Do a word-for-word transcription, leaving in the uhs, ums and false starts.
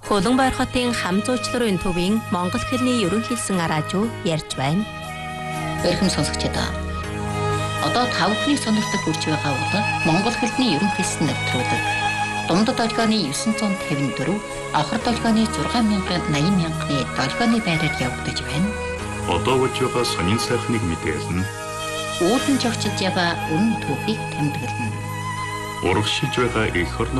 Хөлбөмбөр хотын хам зуучларын төвийн монгол хэлний ерөнхийлсэн араажуу ярьж байна. Өрхөм сонсогчдоо. Одоо тав хүний сонирхдаг хүрч байгаа удаа монгол хэлний ерөнхийлсэн нэвтрүүлэг. Дундад долгионы дев'ять тавин дөрөв, авхар долгионы шесть мянган восемьдесят мянганы долгионы байраар явагдаж байна. Одоо болж байгаа сонин сайхныг мэдээлнэ. Үүдэн жогчж яваа өмнө түүхийг тэмдэглэнэ. Урагшилж байгаа эх орны